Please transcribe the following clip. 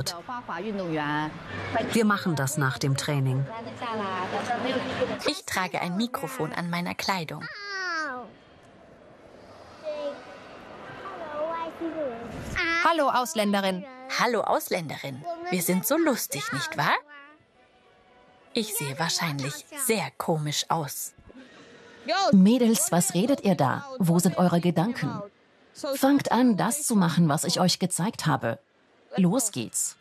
nicht. Wir machen das nach dem Training. Ich trage ein Mikrofon an meiner Kleidung. Hallo Ausländerin. Hallo Ausländerin. Wir sind so lustig, nicht wahr? Ich sehe wahrscheinlich sehr komisch aus. Mädels, was redet ihr da? Wo sind eure Gedanken? Fangt an, das zu machen, was ich euch gezeigt habe. Los geht's.